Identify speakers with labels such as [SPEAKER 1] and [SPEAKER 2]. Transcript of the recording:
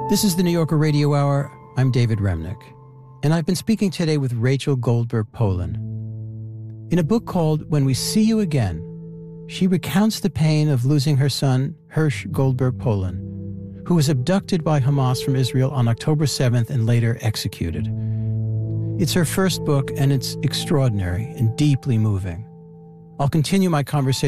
[SPEAKER 1] This is the New Yorker Radio Hour. I'm David Remnick, and I've been speaking today with Rachel Goldberg Polin. In a book called When We See You Again, she recounts the pain of losing her son, Hersh Goldberg Polin, who was abducted by Hamas from Israel on October 7th and later executed. It's her first book, and it's extraordinary and deeply moving. I'll continue my conversation